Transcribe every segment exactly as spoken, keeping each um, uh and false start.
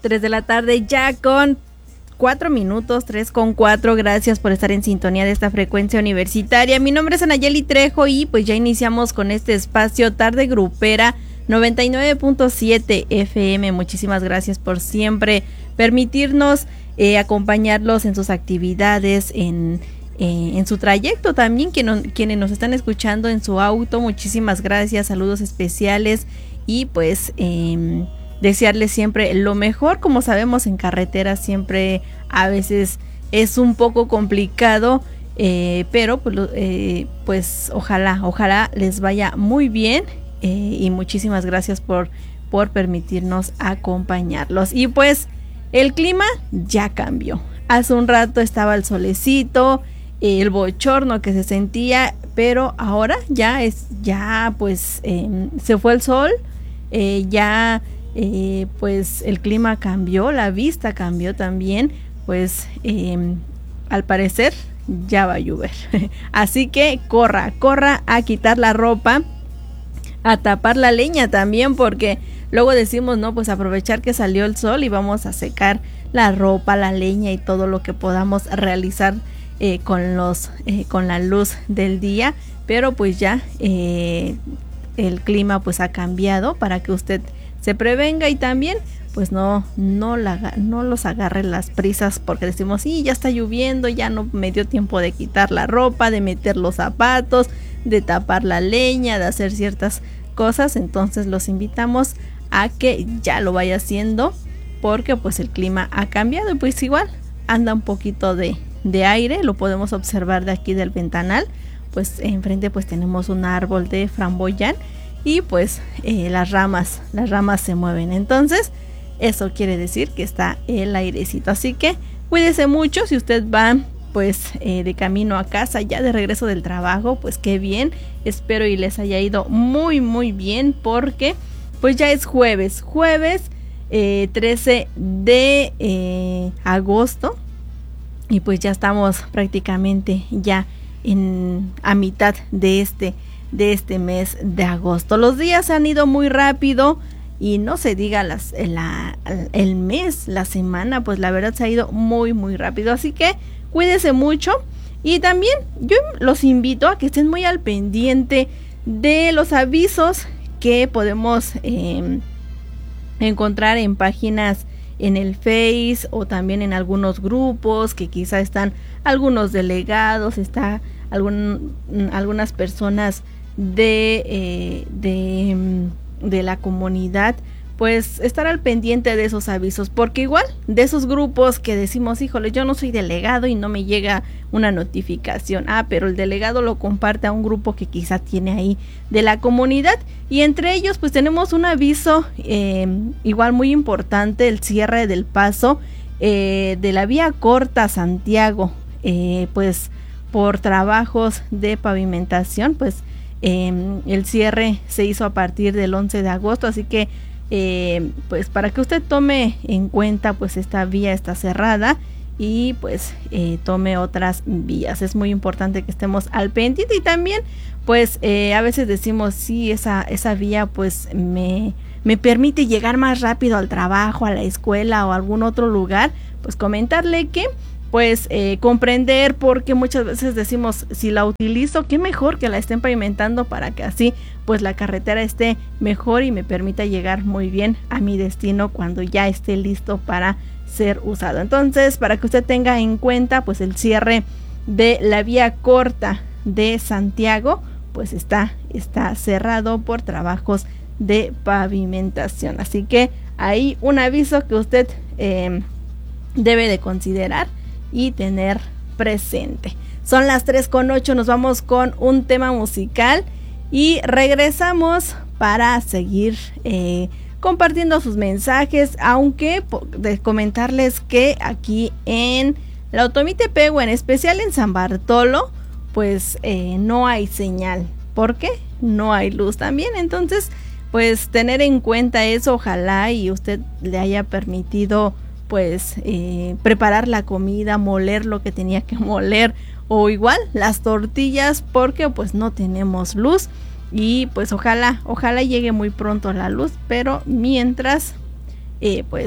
tres de la tarde ya con cuatro minutos, tres con cuatro. Gracias por estar en sintonía de esta frecuencia universitaria. Mi nombre es Anayeli Trejo y pues ya iniciamos con este espacio Tarde Grupera noventa y nueve punto siete F M. Muchísimas gracias por siempre permitirnos eh, acompañarlos en sus actividades, en, eh, en su trayecto también, que no, quienes nos están escuchando en su auto. Muchísimas gracias, saludos especiales y pues eh, desearles siempre lo mejor. Como sabemos, en carretera siempre a veces es un poco complicado, eh, pero pues, eh, pues ojalá, ojalá les vaya muy bien. Eh, y muchísimas gracias por, por permitirnos acompañarlos. Y pues el clima ya cambió. Hace un rato estaba el solecito, eh, el bochorno que se sentía, pero ahora ya es, ya pues eh, se fue el sol, eh, ya eh, pues el clima cambió, la vista cambió también, pues eh, al parecer ya va a llover. Así que corra, corra a quitar la ropa, a tapar la leña también, porque luego decimos, no, pues aprovechar que salió el sol y vamos a secar la ropa, la leña y todo lo que podamos realizar eh, con los eh, con la luz del día, pero pues ya eh, el clima pues ha cambiado para que usted se prevenga y también pues no no la no los agarre las prisas, porque decimos, sí, ya está lloviendo, ya no me dio tiempo de quitar la ropa, de meter los zapatos, de tapar la leña, de hacer ciertas cosas. Entonces los invitamos a que ya lo vaya haciendo, porque pues el clima ha cambiado y pues igual anda un poquito de, de aire, lo podemos observar de aquí del ventanal. Pues enfrente pues tenemos un árbol de framboyán y pues eh, las ramas, las ramas se mueven, entonces eso quiere decir que está el airecito. Así que cuídese mucho. Si usted va pues eh, de camino a casa, ya de regreso del trabajo, pues qué bien, espero y les haya ido muy muy bien, porque pues ya es jueves, jueves eh, trece de eh, agosto, y pues ya estamos prácticamente ya en a mitad de este de este mes de agosto. Los días han ido muy rápido y no se diga las la, el mes, la semana, pues la verdad se ha ido muy muy rápido. Así que cuídese mucho y también yo los invito a que estén muy al pendiente de los avisos que podemos eh, encontrar en páginas en el Face o también en algunos grupos que quizá están algunos delegados, está algún, algunas personas de, eh, de, de la comunidad. Pues estar al pendiente de esos avisos, porque igual de esos grupos que decimos, híjole, yo no soy delegado y no me llega una notificación, ah, pero el delegado lo comparte a un grupo que quizá tiene ahí de la comunidad, y entre ellos pues tenemos un aviso eh, igual muy importante, el cierre del paso eh, de la vía corta Santiago, eh, pues por trabajos de pavimentación, pues eh, el cierre se hizo a partir del once de agosto, así que Eh, pues para que usted tome en cuenta, pues esta vía está cerrada y pues eh, tome otras vías. Es muy importante que estemos al pendiente, y también pues eh, a veces decimos, sí, esa, esa vía pues me, me permite llegar más rápido al trabajo, a la escuela o a algún otro lugar. Pues comentarle que pues eh, comprender, porque muchas veces decimos, si la utilizo, qué mejor que la estén pavimentando para que así pues la carretera esté mejor y me permita llegar muy bien a mi destino cuando ya esté listo para ser usado. Entonces, para que usted tenga en cuenta, pues el cierre de la vía corta de Santiago pues está, está cerrado por trabajos de pavimentación. Así que ahí un aviso que usted eh, debe de considerar y tener presente. Son las tres con ocho, nos vamos con un tema musical y regresamos para seguir eh, compartiendo sus mensajes, aunque de comentarles que aquí en la Otomitepec, o en especial en San Bartolo, pues eh, no hay señal. ¿Por qué? No hay luz también. Entonces pues tener en cuenta eso, ojalá y usted le haya permitido pues eh, preparar la comida, moler lo que tenía que moler, o igual las tortillas, porque pues no tenemos luz. Y pues ojalá, ojalá llegue muy pronto la luz, pero mientras eh, pues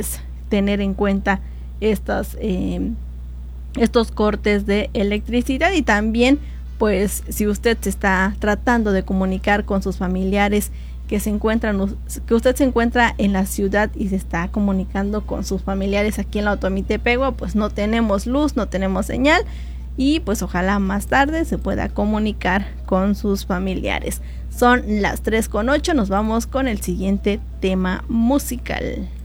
tener en cuenta estas, eh, estos cortes de electricidad. Y también, pues, si usted se está tratando de comunicar con sus familiares que se encuentran, que usted se encuentra en la ciudad y se está comunicando con sus familiares aquí en la Otomitepegua, pues no tenemos luz, no tenemos señal, y pues ojalá más tarde se pueda comunicar con sus familiares. Son las tres con ocho, nos vamos con el siguiente tema musical.